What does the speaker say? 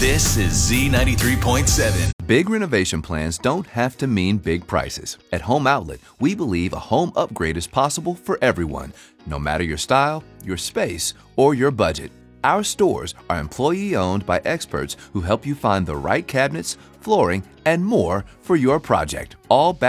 This is Z93.7. Big renovation plans don't have to mean big prices. At Home Outlet, we believe a home upgrade is possible for everyone, no matter your style, your space, or your budget. Our stores are employee-owned by experts who help you find the right cabinets, flooring, and more for your project, all backed